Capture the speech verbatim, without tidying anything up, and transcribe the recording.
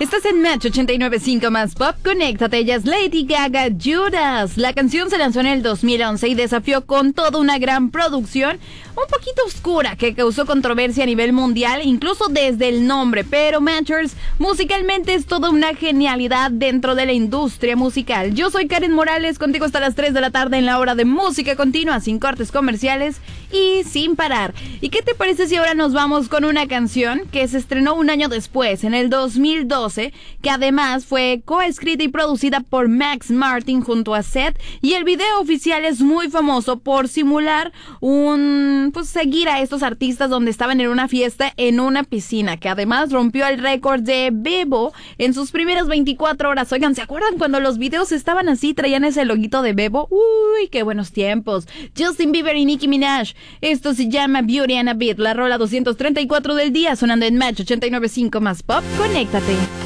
Estás en Match ochenta y nueve punto cinco más Pop. Conéctate, ella es Lady Gaga, Judas. La canción se lanzó en el dos mil once y desafió con toda una gran producción, un poquito oscura, que causó controversia a nivel mundial, incluso desde el nombre. Pero Matchers, musicalmente es toda una genialidad dentro de la industria musical. Yo soy Karen Morales, contigo hasta las tres de la tarde en la hora de música continua, sin cortes comerciales y sin parar. ¿Y qué te parece si ahora nos vamos con una canción que se estrenó un año después, en el dos mil doce, que además fue coescrita y producida por Max Martin junto a Seth, y el video oficial es muy famoso por simular un, pues seguir a estos artistas donde estaban en una fiesta en una piscina, que además rompió el récord de Bebo en sus primeras veinticuatro horas. Oigan, ¿se acuerdan cuando los videos estaban así, traían ese loguito de Bebo? Uy, qué buenos tiempos. Justin Bieber y Nicki Minaj. Esto se llama Beauty and a Beat, la rola doscientos treinta y cuatro del día, sonando en Match ochenta y nueve punto cinco más Pop. Conéctate.